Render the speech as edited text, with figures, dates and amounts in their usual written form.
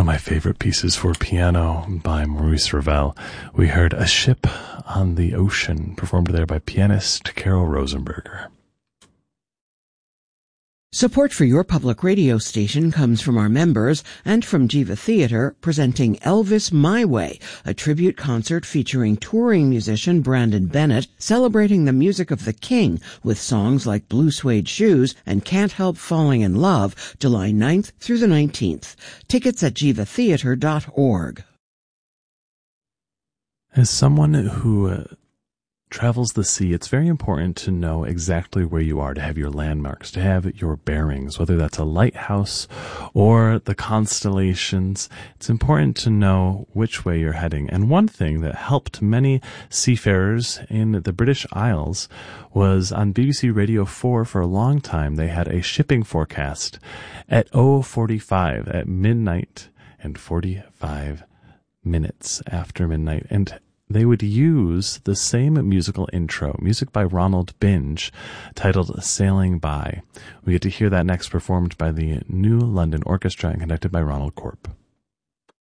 of my favorite pieces for piano by Maurice Ravel. We heard A Ship on the Ocean, performed there by pianist Carol Rosenberger. Support for your public radio station comes from our members and from Jiva Theater, presenting Elvis My Way, a tribute concert featuring touring musician Brandon Bennett, celebrating the music of the King with songs like Blue Suede Shoes and Can't Help Falling in Love, July 9th through the 19th. Tickets at jivatheater.org. As someone who travels the sea, it's very important to know exactly where you are, to have your landmarks, to have your bearings, whether that's a lighthouse or the constellations. It's important to know which way you're heading. And one thing that helped many seafarers in the British Isles was on BBC Radio 4 for a long time. They had a shipping forecast at 0:45 at midnight and 45 minutes after midnight. And they would use the same musical intro, music by Ronald Binge, titled Sailing By. We get to hear that next, performed by the New London Orchestra and conducted by Ronald Corp.